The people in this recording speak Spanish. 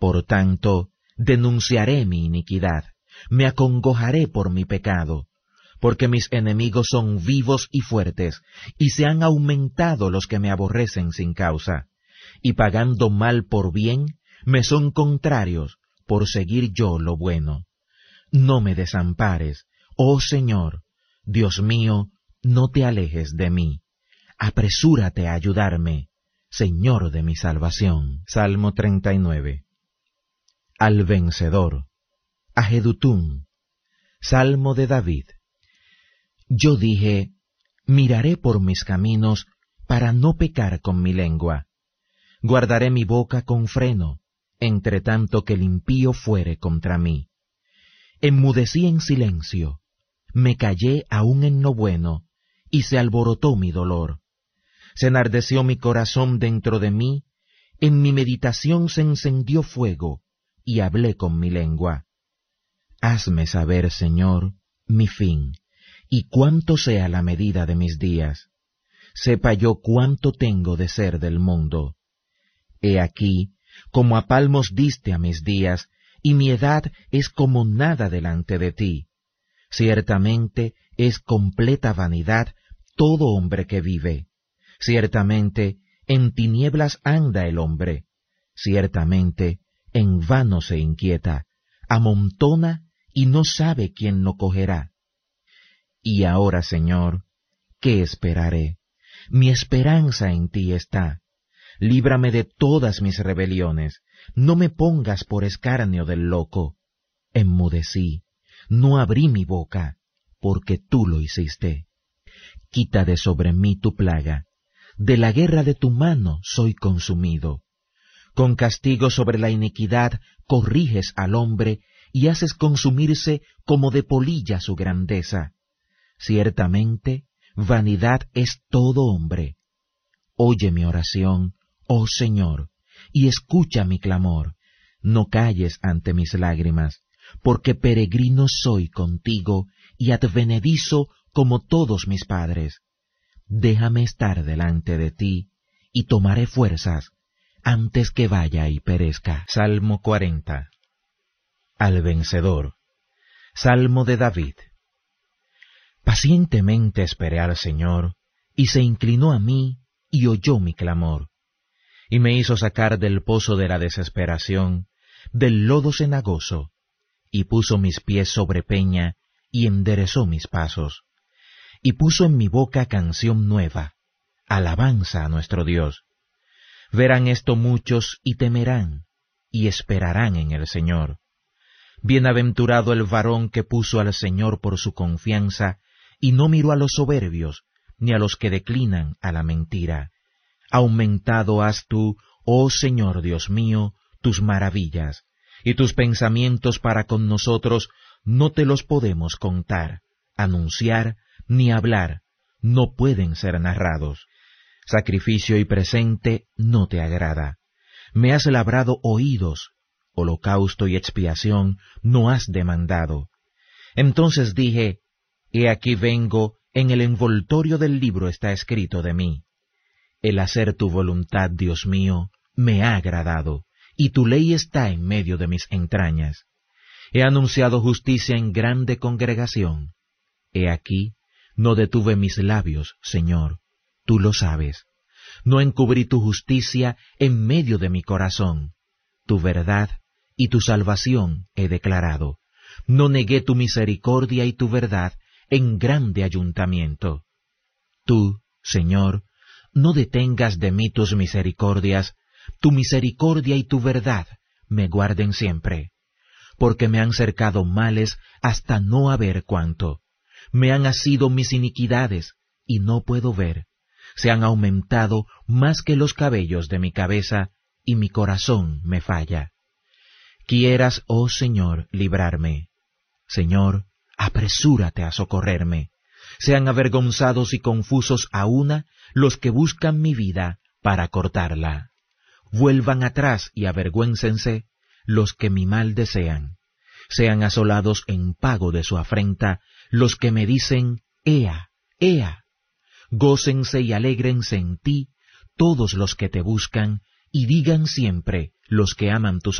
Por tanto, denunciaré mi iniquidad, me acongojaré por mi pecado, porque mis enemigos son vivos y fuertes, y se han aumentado los que me aborrecen sin causa, y pagando mal por bien, me son contrarios por seguir yo lo bueno. No me desampares, oh Señor, Dios mío, no te alejes de mí. Apresúrate a ayudarme, Señor de mi salvación. Salmo 39. Al vencedor, a Jedutún, Salmo de David. Yo dije, miraré por mis caminos para no pecar con mi lengua. Guardaré mi boca con freno, entre tanto que el impío fuere contra mí. Enmudecí en silencio, me callé aún en lo bueno, y se alborotó mi dolor. Se enardeció mi corazón dentro de mí, en mi meditación se encendió fuego, y hablé con mi lengua. Hazme saber, Señor, mi fin, y cuánto sea la medida de mis días. Sepa yo cuánto tengo de ser del mundo. He aquí, como a palmos diste a mis días, y mi edad es como nada delante de ti. Ciertamente es completa vanidad todo hombre que vive. Ciertamente en tinieblas anda el hombre. Ciertamente en vano se inquieta, amontona y no sabe quién lo cogerá. Y ahora, Señor, ¿qué esperaré? Mi esperanza en ti está. Líbrame de todas mis rebeliones, no me pongas por escarnio del loco. Enmudecí, no abrí mi boca, porque tú lo hiciste. Quita de sobre mí tu plaga, de la guerra de tu mano soy consumido. Con castigo sobre la iniquidad corriges al hombre y haces consumirse como de polilla su grandeza. Ciertamente, vanidad es todo hombre. Oye mi oración, oh Señor, y escucha mi clamor. No calles ante mis lágrimas, porque peregrino soy contigo y advenedizo como todos mis padres. Déjame estar delante de ti, y tomaré fuerzas, antes que vaya y perezca. Salmo 40. Al vencedor. Salmo de David. Pacientemente esperé al Señor, y se inclinó a mí, y oyó mi clamor, y me hizo sacar del pozo de la desesperación, del lodo cenagoso, y puso mis pies sobre peña, y enderezó mis pasos, y puso en mi boca canción nueva, alabanza a nuestro Dios. Verán esto muchos y temerán, y esperarán en el Señor. Bienaventurado el varón que puso al Señor por su confianza, y no miró a los soberbios, ni a los que declinan a la mentira. Aumentado has tú, oh Señor Dios mío, tus maravillas, y tus pensamientos para con nosotros no te los podemos contar, anunciar, ni hablar, no pueden ser narrados. Sacrificio y presente no te agrada. Me has labrado oídos, holocausto y expiación no has demandado. Entonces dije, he aquí vengo, en el envoltorio del libro está escrito de mí. El hacer tu voluntad, Dios mío, me ha agradado, y tu ley está en medio de mis entrañas. He anunciado justicia en grande congregación. He aquí, no detuve mis labios, Señor, tú lo sabes. No encubrí tu justicia en medio de mi corazón. Tu verdad y tu salvación he declarado. No negué tu misericordia y tu verdad en grande ayuntamiento. Tú, Señor, no detengas de mí tus misericordias, tu misericordia y tu verdad me guarden siempre. Porque me han cercado males hasta no haber cuánto. Me han asido mis iniquidades, y no puedo ver. Se han aumentado más que los cabellos de mi cabeza, y mi corazón me falla. Quieras, oh Señor, librarme. Señor, apresúrate a socorrerme. Sean avergonzados y confusos a una los que buscan mi vida para cortarla. Vuelvan atrás y avergüéncense los que mi mal desean. Sean asolados en pago de su afrenta los que me dicen, ea, ea. Gócense y alégrense en ti todos los que te buscan, y digan siempre los que aman tu